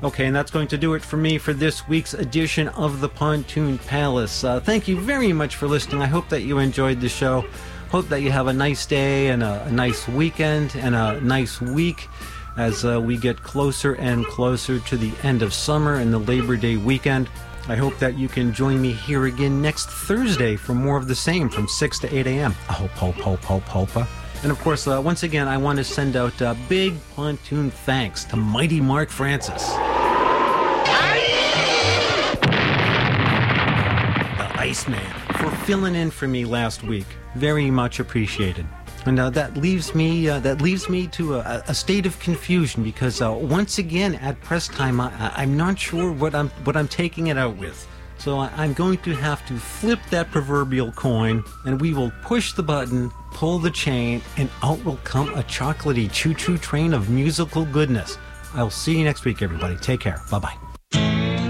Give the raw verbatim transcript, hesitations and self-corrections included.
Okay, and that's going to do it for me for this week's edition of the Pontoon Palace. Uh, thank you very much for listening. I hope that you enjoyed the show. Hope that you have a nice day and a, a nice weekend and a nice week as uh, we get closer and closer to the end of summer and the Labor Day weekend. I hope that you can join me here again next Thursday for more of the same from six to eight a.m. I hope, hope, hope, hope, hope. And of course, uh, once again, I want to send out uh, big pontoon thanks to Mighty Mark Francis, the Iceman, for filling in for me last week. Very much appreciated. And uh, that leaves me uh, that leaves me to a, a state of confusion because uh, once again at press time, I, I'm not sure what I'm what I'm taking it out with. So I'm going to have to flip that proverbial coin, and we will push the button, pull the chain, and out will come a chocolatey choo-choo train of musical goodness. I'll see you next week, everybody. Take care. Bye-bye.